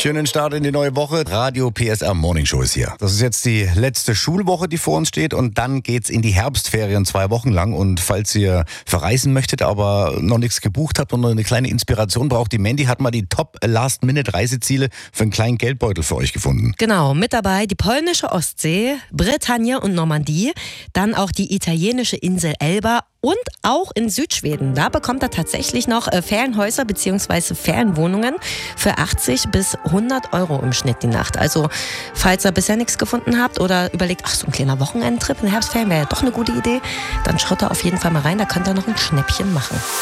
Schönen Start in die neue Woche. Radio PSR Morning Show ist hier. Das ist jetzt die letzte Schulwoche, die vor uns steht, und dann geht's in die Herbstferien 2 Wochen lang. Und falls ihr verreisen möchtet, aber noch nichts gebucht habt und noch eine kleine Inspiration braucht, die Mandy hat mal die Top-Last-Minute-Reiseziele für einen kleinen Geldbeutel für euch gefunden. Genau, mit dabei die polnische Ostsee, Bretagne und Normandie, dann auch die italienische Insel Elba und auch in Südschweden. Da bekommt er tatsächlich noch Ferienhäuser bzw. Ferienwohnungen für 80 bis 100 Euro im Schnitt die Nacht. Also falls ihr bisher nichts gefunden habt oder überlegt, ach, so ein kleiner Wochenendtrip in Herbstferien wäre ja doch eine gute Idee, dann schaut da auf jeden Fall mal rein, da könnt ihr noch ein Schnäppchen machen.